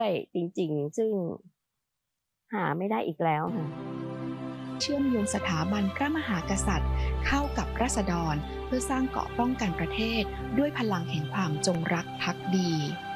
จริงๆซึ่งหาไม่ได้อีกแล้วค่ะเชื่อมโยงสถาบันพระมหากษัตริย์เข้ากับราษฎรเพื่อสร้างเกราะป้องกันประเทศด้วยพลังแห่งความจงรักภักดี